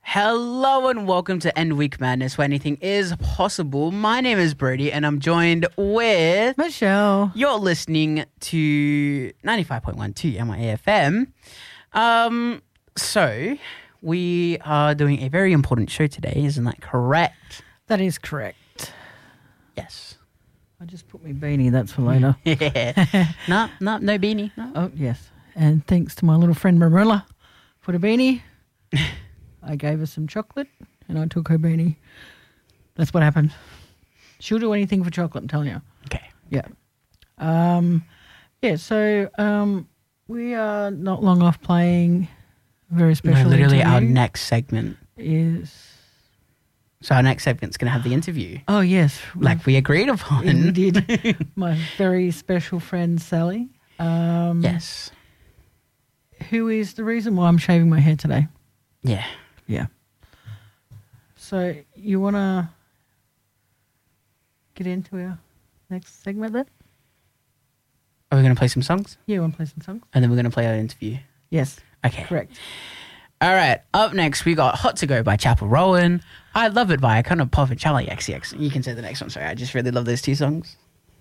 Hello and welcome to End Week Madness, where anything is possible. My name is Brody and I'm joined with Michelle. You're listening to 95.12 MIAFM. So we are doing a very important show today, isn't that correct? That is correct. Yes. I just put my beanie, that's for later. Yeah. No beanie. No. Oh, yes. And thanks to my little friend Marilla for the beanie. I gave her some chocolate and I took her beanie. That's what happened. She'll do anything for chocolate, I'm telling you. Okay. Yeah. So we are not long off playing a very special Literally our interview. next segment. So our next segment's going to have the interview. Oh, yes. Like we agreed upon. Yeah, we did. My very special friend Sally. Yes. Who is the reason why I'm shaving my hair today. Yeah. Yeah. So you want to get into our next segment then? Are we going to play some songs? Yeah, want to play some songs? And then we're going to play our interview. Yes. Okay. Correct. All right. Up next, we got Hot to Go by Chapel Rowan. I Love It by Kind of Pop and Charlie XCX. You can say the next one. Sorry, I just really love those two songs.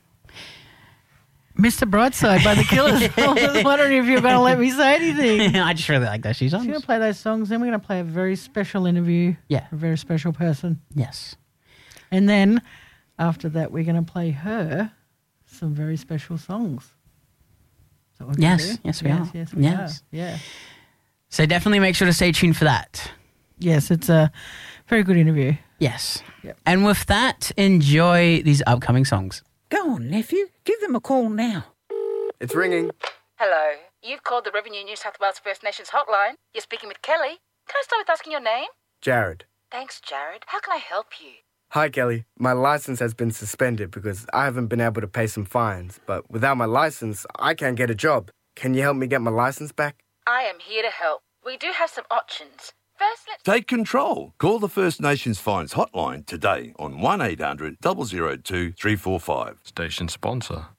Mr. Brightside by The Killers. I was wondering if you were going to let me say anything. I just really like those two songs. So we're going to play those songs, then we're going to play a very special interview. Yeah. A very special person. Yes. And then after that, we're going to play her some very special songs. Is that what we're gonna Yes. do? Yes, we are. Yes, we Yes. are. Yeah. So definitely make sure to stay tuned for that. Yes, it's a very good interview. Yes. Yep. And with that, enjoy these upcoming songs. Go on, nephew. Give them a call now. It's ringing. Hello. You've called the Revenue New South Wales First Nations hotline. You're speaking with Kelly. Can I start with asking your name? Jared. Thanks, Jared. How can I help you? Hi, Kelly. My license has been suspended because I haven't been able to pay some fines. But without my license, I can't get a job. Can you help me get my license back? I am here to help. We do have some options. First, let's... Take control. Call the First Nations Fines hotline today on 1800 002 345. Station sponsor.